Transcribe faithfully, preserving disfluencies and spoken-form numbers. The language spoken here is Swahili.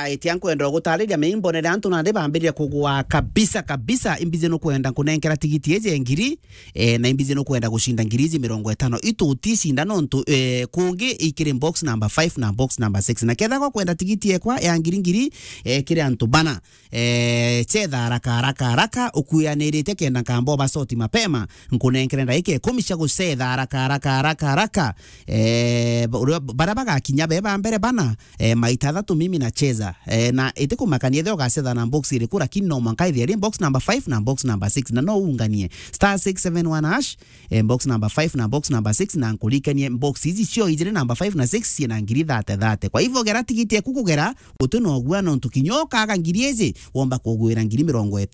right yankwenda gutariria meimbonera antu nande bambiria kugwa kabisa kabisa imbize no kwenda kunenkera tigiti eje ngiri eh, na imbize no kwenda gushinda ngiri mirongo itano ituti shinda nontu eh, kungi ikire box number five na box number six na ketha kwa kwenda tigiti ekwa ya ngiri ngiri eh, kire antu bana eh, chetha haraka haraka haraka ukuyanirite kenda kambo basoti mapema nkunenkera ndaike kumisha gusetha haraka haraka haraka haraka eh, barabaga kinya beba mbere bana eh, maita thatu mimi na cheza eh, na itikumakanie thio gasetha na box ile kura kino mankaithia ri box number five na box number six na no unganie star six seven one hash eh, box number five na box number six na nkulikanie box hizi cio ijire number five na six na ngiri thate thate kwa hivyo gera tigiti ekukugera utuno ogwa no ntukinyoka aga ngiri ezi womba kugwira ngiri mirongo